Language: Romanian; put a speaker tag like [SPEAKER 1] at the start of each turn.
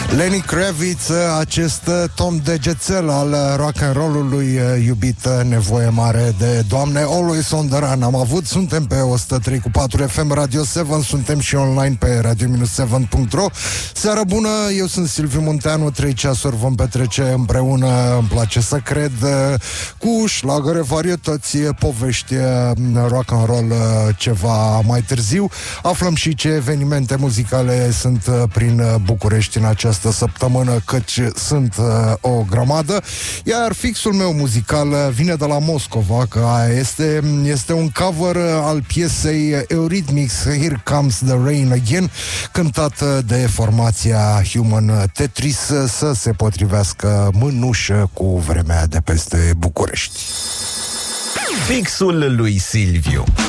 [SPEAKER 1] Lenny Kravitz, acest Tom Degețel al rock and roll-ului iubit, nevoie mare de Doamne, Always on the Run. Am avut, suntem pe 103.4 FM Radio 7, suntem și online pe radio-7.ro. Seară bună, eu sunt Silviu Munteanu, 3 ceasuri vom petrece împreună, îmi place să cred, cu șlagăre, varietăți, povești, rock and roll ceva mai târziu. Aflăm și ce evenimente muzicale sunt prin București în această săptămână, căci sunt o grămadă. Iar fixul meu muzical vine de la Moscova, că este un cover al piesei Eurythmics, Here Comes the Rain Again, cântat de formația Human Tetris, să se potrivească mânușă cu vremea de peste București.
[SPEAKER 2] Fixul lui Silviu.